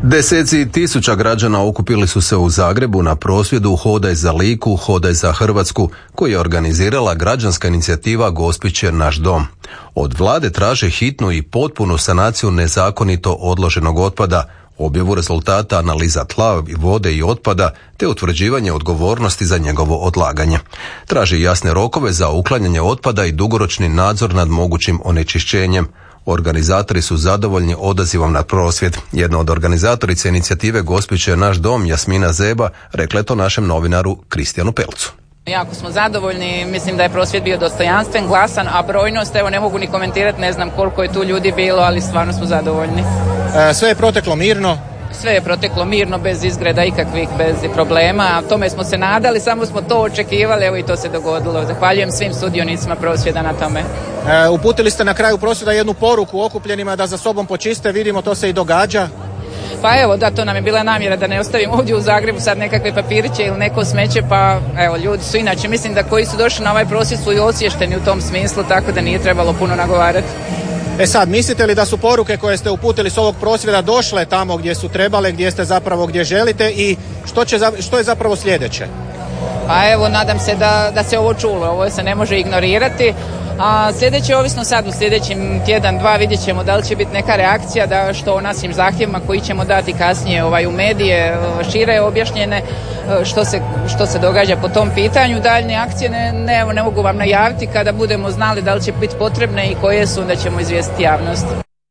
Deseci tisuća građana okupili su se u Zagrebu na prosvjedu Hodaj za Liku, Hodaj za Hrvatsku, koju je organizirala građanska inicijativa Gospić je naš dom. Od vlade traže hitnu i potpunu sanaciju nezakonito odloženog otpada, objavu rezultata analiza tla, vode i otpada, te utvrđivanje odgovornosti za njegovo odlaganje. Traži jasne rokove za uklanjanje otpada i dugoročni nadzor nad mogućim onečišćenjem. Organizatori su zadovoljni odazivom na prosvjed. Jedna od organizatorica inicijative Gospić je naš dom, Jasmina Zeba, rekla je to našem novinaru Kristijanu Pelcu. Jako smo zadovoljni, mislim da je prosvjed bio dostojanstven, glasan, a brojnost, evo ne mogu ni komentirati, ne znam koliko je tu ljudi bilo, ali stvarno smo zadovoljni. Sve je proteklo mirno? Sve je proteklo mirno, bez izgreda ikakvih, bez problema, a tome smo se nadali, samo smo to očekivali, evo i to se dogodilo. Zahvaljujem svim sudionicima prosvjeda na tome. Uputili ste na kraju prosvjeda jednu poruku okupljenima da za sobom počiste, vidimo to se i događa. Pa evo, da, to nam je bila namjera da ne ostavimo ovdje u Zagrebu sad nekakve papiriće ili neko smeće, pa evo, ljudi su inače, mislim da koji su došli na ovaj prosvjed su i osviješteni u tom smislu, tako da nije trebalo puno nagovarati. Sad, mislite li da su poruke koje ste uputili s ovog prosvjeda došle tamo gdje su trebale, gdje ste zapravo gdje želite i što je zapravo sljedeće? Pa evo, nadam se da se ovo čulo, ovo se ne može ignorirati. A sljedeće, ovisno sad u sljedećim tjedan, dva, vidjet ćemo da li će biti neka reakcija da što o našim zahtjevima koji ćemo dati kasnije u medije šire objašnjene što se događa po tom pitanju. Daljnje akcije ne mogu vam najaviti, kada budemo znali da li će biti potrebne i koje su, onda ćemo izvijestiti javnost.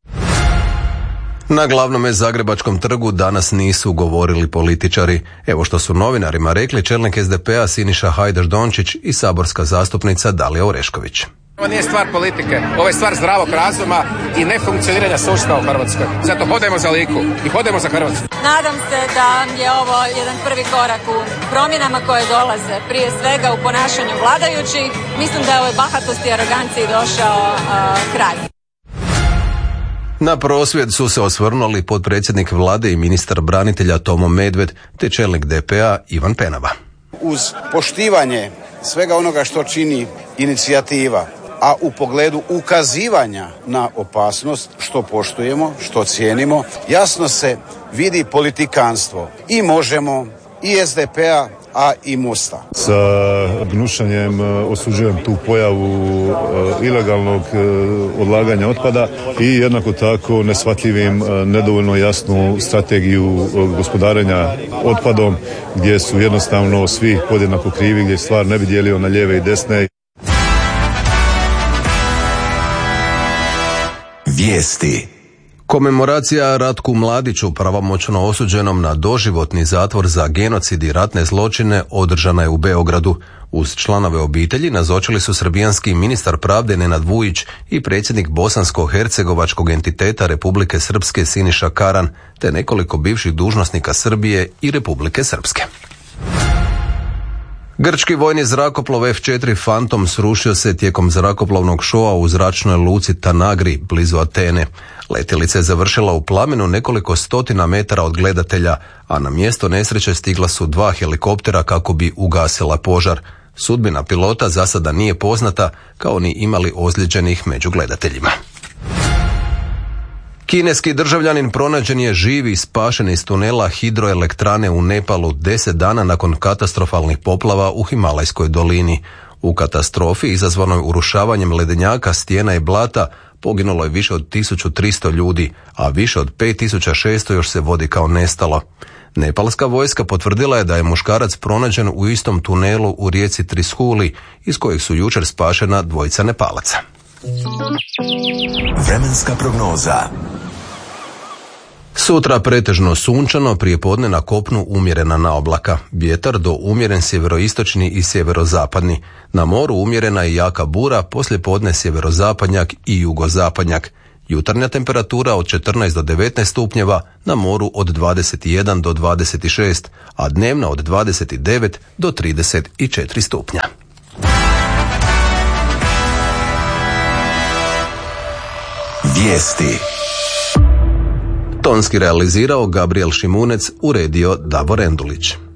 Na glavnome Zagrebačkom trgu danas nisu govorili političari. Evo što su novinarima rekli čelnik SDP-a Siniša Hajdaš Dončić i saborska zastupnica Dalija Orešković. Ovo nije stvar politike, ovo je stvar zdravog razuma i nefunkcioniranja sustava u Hrvatskoj. Zato hodajmo za Liku i hodajmo za Hrvatsku. Nadam se da je ovo jedan prvi korak u promjenama koje dolaze, prije svega u ponašanju vladajućih. Mislim da je ovoj bahatosti i aroganciji došao kraj. Na prosvjed su se osvrnuli potpredsjednik vlade i ministar branitelja Tomo Medved te čelnik DP-a Ivan Penava. Uz poštivanje svega onoga što čini inicijativa, a u pogledu ukazivanja na opasnost, što poštujemo, što cijenimo, jasno se vidi politikanstvo i Možemo, i SDP-a, a i Mosta. Sa gnušanjem osuđujem tu pojavu ilegalnog odlaganja otpada i jednako tako neshvatljivim nedovoljno jasnu strategiju gospodarenja otpadom gdje su jednostavno svi podjednako krivi, gdje stvar ne bi dijelio na lijeve i desne. Vijesti. Komemoracija Ratku Mladiću, pravomoćno osuđenom na doživotni zatvor za genocid i ratne zločine, održana je u Beogradu. Uz članove obitelji nazočili su srbijanski ministar pravde Nenad Vujić i predsjednik bosansko-hercegovačkog entiteta Republike Srpske Siniša Karan, te nekoliko bivših dužnosnika Srbije i Republike Srpske. Grčki vojni zrakoplov F4 Phantom srušio se tijekom zrakoplovnog šoa u zračnoj luci Tanagri, blizu Atene. Letjelica je završila u plamenu nekoliko stotina metara od gledatelja, a na mjesto nesreće stigla su 2 helikoptera kako bi ugasila požar. Sudbina pilota za sada nije poznata, kao ni imali ozlijeđenih među gledateljima. Kineski državljanin pronađen je živ i spašen iz tunela hidroelektrane u Nepalu 10 dana nakon katastrofalnih poplava u Himalajskoj dolini. U katastrofi izazvanoj urušavanjem ledenjaka, stijena i blata poginulo je više od 1300 ljudi, a više od 5600 još se vodi kao nestalo. Nepalska vojska potvrdila je da je muškarac pronađen u istom tunelu u rijeci Trishuli, iz kojeg su jučer spašena 2 Nepalaca. Vremenska prognoza. Sutra pretežno sunčano, prijepodne na kopnu umjerena naoblaka. Vjetar do umjeren sjeveroistočni i sjeverozapadni. Na moru umjerena i jaka bura, poslijepodne sjeverozapadnjak i jugozapadnjak. Jutarnja temperatura od 14 do 19 stupnjeva, na moru od 21 do 26, a dnevna od 29 do 34 stupnja. Vijesti. Tonski realizirao Gabriel Šimunec, uredio Davor Endulić.